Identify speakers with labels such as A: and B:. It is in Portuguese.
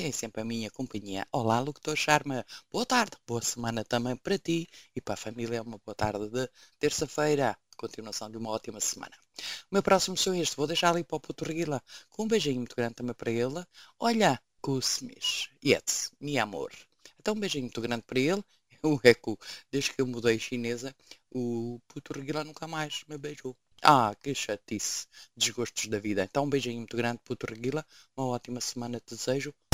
A: tem sempre a minha companhia. Olá, locutor Charma. Boa tarde, boa semana também para ti e para a família. Uma boa tarde de terça-feira. Continuação de uma ótima semana. O meu próximo som é este. Vou deixar ali para o Puto Reguila com um beijinho muito grande também para ele. Olha, Kusmis. Yes, mi amor. Então um beijinho muito grande para ele. O Eco, desde que eu mudei chinesa, o Puto Reguila nunca mais me beijou. Ah, que chatice. Desgostos da vida. Então um beijinho muito grande, Puto Reguila. Uma ótima semana te desejo.